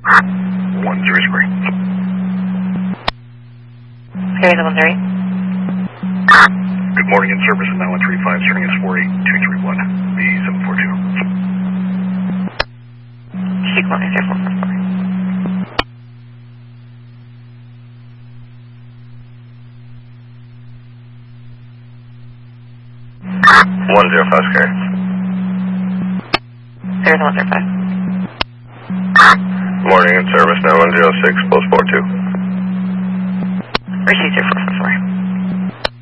10 square. Carry the 130. Good morning, in service of 9135, serving us 48231, B742. Chic 10444. 105, carry. There's 105. Morning, in service 9106, post 42. Received 0444.